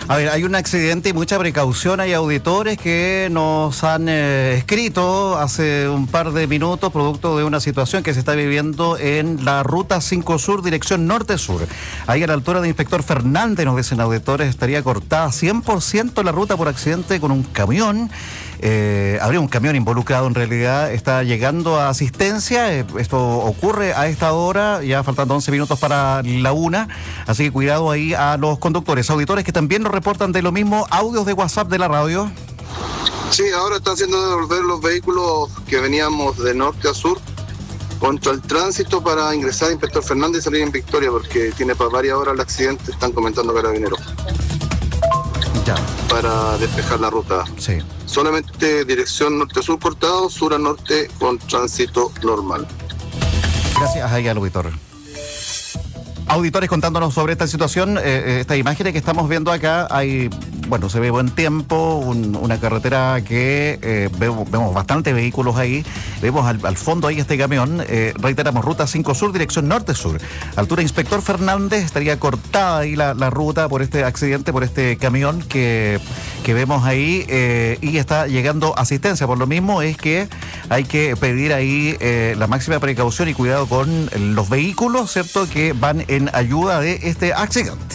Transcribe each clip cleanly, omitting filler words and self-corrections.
A ver, hay un accidente y mucha precaución. Hay auditores que nos han escrito hace un par de minutos producto de una situación que se está viviendo en la Ruta 5 Sur, dirección norte-sur. Ahí a la altura de Inspector Fernández, nos dicen auditores, estaría cortada 100% la ruta por accidente con un camión. Habría un camión involucrado en realidad, está llegando a asistencia. Esto ocurre a esta hora, ya faltando 11 minutos para la 1, así que cuidado ahí a los conductores. Auditores que también nos reportan de lo mismo, audios de WhatsApp de la radio. Sí, ahora están haciendo devolver los vehículos que veníamos de norte a sur contra el tránsito para ingresar a Inspector Fernández y salir en Victoria, porque tiene para varias horas el accidente, están comentando Carabineros. Ya. Para despejar la ruta. Sí. Solamente dirección norte-sur cortado, sur a norte con tránsito normal. Gracias ahí al auditor. Auditores contándonos sobre esta situación, estas imágenes que estamos viendo acá, hay, bueno, se ve buen tiempo, una carretera que vemos bastantes vehículos ahí, vemos al fondo ahí este camión, reiteramos, Ruta 5 Sur, dirección norte-sur, altura Inspector Fernández, estaría cortada ahí la ruta por este accidente, por este camión que vemos ahí, y está llegando asistencia. Por lo mismo es que hay que pedir ahí la máxima precaución y cuidado con los vehículos, ¿cierto?, que van en ayuda de este accidente.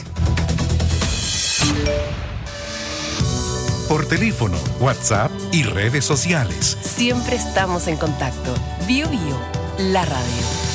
Por teléfono, WhatsApp y redes sociales. Siempre estamos en contacto. Bio, la radio.